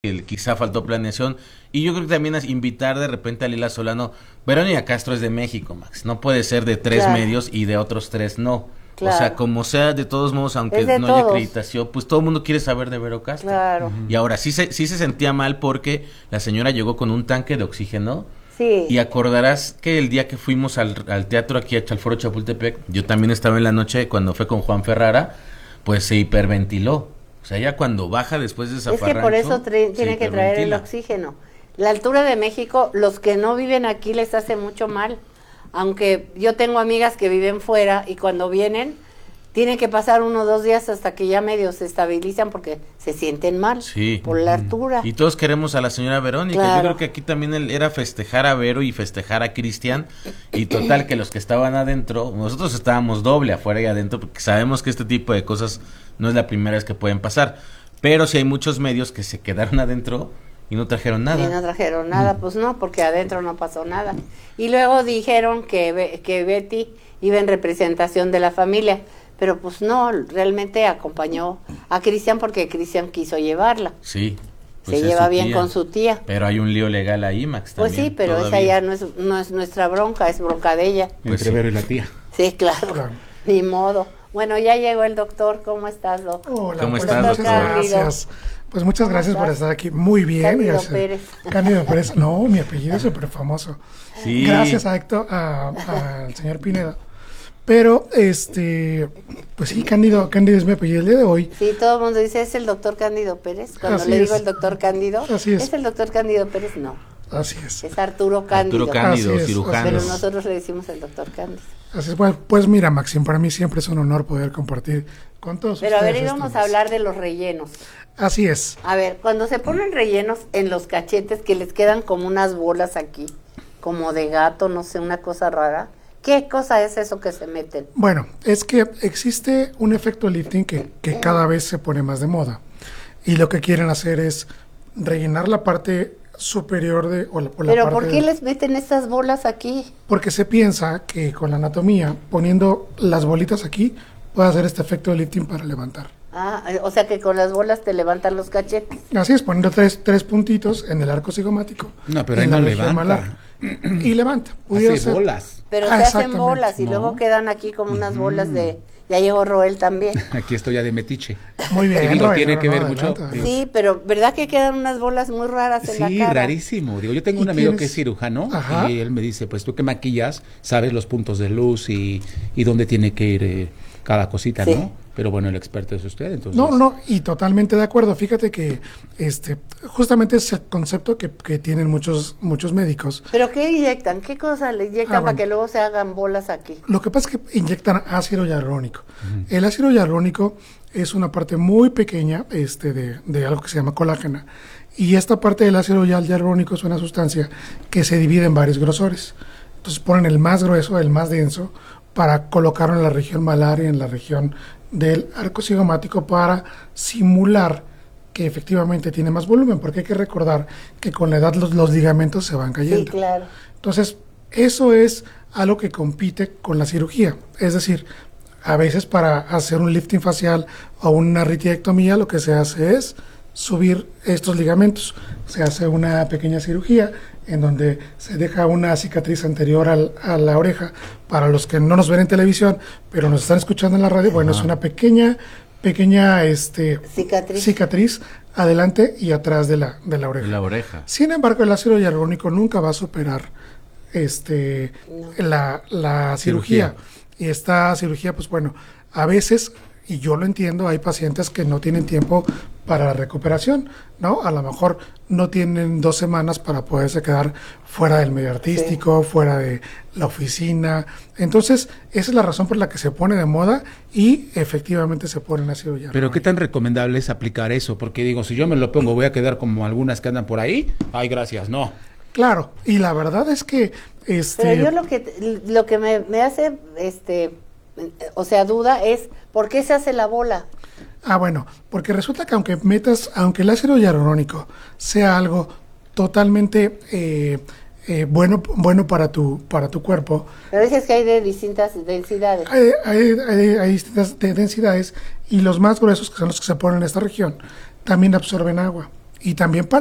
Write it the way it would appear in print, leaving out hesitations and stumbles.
quizá faltó planeación. Y yo creo que también es invitar de repente a Lila Solano. Verónica Castro es de México, Max. No puede ser de tres medios y de otros tres no. Claro. O sea, como sea, de todos modos, aunque no haya acreditación, pues todo el mundo quiere saber de Vero Castro. Claro. Y ahora sí se sentía mal porque la señora llegó con un tanque de oxígeno. Sí. Y acordarás que el día que fuimos al teatro aquí a Foro Chapultepec, yo también estaba en la noche cuando fue con Juan Ferrara, pues se hiperventiló. O sea, ya cuando baja después de zafarrancho... Es que por eso tiene que traer el oxígeno. La altura de México, los que no viven aquí les hace mucho mal. Aunque yo tengo amigas que viven fuera y cuando vienen tienen que pasar 1 o 2 días hasta que ya medio se estabilizan porque se sienten mal por la altura. Y todos queremos a la señora Verónica. Claro. Yo creo que aquí también era festejar a Vero y festejar a Cristian. Y total que los que estaban adentro, nosotros estábamos doble afuera y adentro porque sabemos que este tipo de cosas no es la primera vez que pueden pasar. Pero sí hay muchos medios que se quedaron adentro y no trajeron nada. Y no trajeron nada, pues no, porque adentro no pasó nada. Y luego dijeron que Betty iba en representación de la familia. Pero pues no, realmente acompañó a Cristian porque Cristian quiso llevarla. Sí. Pues se lleva bien con su tía. Pero hay un lío legal ahí, Max, también. Pues sí, pero todavía. Esa ya no es nuestra bronca, es bronca de ella. Pues entre Vero y la tía. Sí, claro. Ni modo. Bueno, ya llegó el doctor. ¿Cómo estás, Doc? Hola, ¿cómo estás, doctor? Gracias. Pues muchas gracias por estar aquí. Muy bien. Cándido Gracias. Pérez. Cándido Pérez. No, mi apellido es súper famoso. Sí. Gracias a Héctor, al señor Pineda. Pero, pues sí, Cándido es mi apellido el día de hoy. Sí, todo el mundo dice, ¿es el doctor Cándido Pérez? Cuando le digo el doctor Cándido, ¿es el doctor Cándido Pérez? No. Así es. Es Arturo Cándido. Arturo Cándido, cirujano. Pero nosotros le decimos el doctor Cándido. Así es, pues mira, Maxim, para mí siempre es un honor poder compartir con todos ustedes. Pero a ver, íbamos a hablar de los rellenos. Así es. A ver, cuando se ponen rellenos en los cachetes que les quedan como unas bolas aquí, como de gato, no sé, una cosa rara. ¿Qué cosa es eso que se meten? Bueno, es que existe un efecto lifting que cada vez se pone más de moda. Y lo que quieren hacer es rellenar la parte superior de... ¿Pero por qué les meten estas bolas aquí? Porque se piensa que con la anatomía, poniendo las bolitas aquí, puede hacer este efecto de lifting para levantar. Ah, o sea que con las bolas te levantan los cachetes. Así es, poniendo tres puntitos en el arco cigomático. No, pero ahí no levanta. Y levanta. Hace bolas. Pero se hacen bolas y luego quedan aquí como unas bolas de... Ya llegó Roel también. Aquí estoy ya de metiche. Muy bien. Digo, tiene que ver mucho. Sí, pero ¿verdad que quedan unas bolas muy raras en la cara? Sí, rarísimo. Digo, yo tengo un amigo que es cirujano. Ajá. Y él me dice, pues tú que maquillas, sabes los puntos de luz y dónde tiene que ir cada cosita, sí, ¿no? Pero bueno, el experto es usted, entonces... No, y totalmente de acuerdo. Fíjate que justamente es el concepto que tienen muchos médicos. ¿Pero qué inyectan? ¿Qué cosa le inyectan para que luego se hagan bolas aquí? Lo que pasa es que inyectan ácido hialurónico. El ácido hialurónico es una parte muy pequeña de algo que se llama colágeno. Y esta parte del ácido hialurónico es una sustancia que se divide en varios grosores. Entonces ponen el más grueso, el más denso, para colocarlo en la región malar y en la región del arco cigomático para simular que efectivamente tiene más volumen, porque hay que recordar que con la edad los ligamentos se van cayendo. Sí, claro. Entonces, eso es algo que compite con la cirugía. Es decir, a veces para hacer un lifting facial o una retiectomía, lo que se hace es subir estos ligamentos. Se hace una pequeña cirugía en donde se deja una cicatriz anterior a la oreja. Para los que no nos ven en televisión, pero nos están escuchando en la radio, bueno, es una pequeña cicatriz adelante y atrás de la oreja. La oreja. Sin embargo, el ácido hialurónico nunca va a superar la cirugía. Y esta cirugía, pues bueno, a veces, y yo lo entiendo, hay pacientes que no tienen tiempo para la recuperación, ¿no? A lo mejor no tienen 2 semanas para poderse quedar fuera del medio artístico, fuera de la oficina. Entonces, esa es la razón por la que se pone de moda y efectivamente se pone en ácido hialurónico. Pero ¿qué tan recomendable es aplicar eso? Porque digo, si yo me lo pongo, voy a quedar como algunas que andan por ahí. Ay, gracias, no. Claro, y la verdad es que... Pero yo lo que me hace, duda es, ¿por qué se hace la bola? Ah, bueno, porque resulta que aunque el ácido hialurónico sea algo totalmente bueno para tu cuerpo. Pero dices que hay de distintas densidades. Hay distintas densidades y los más gruesos, que son los que se ponen en esta región, también absorben agua. y también para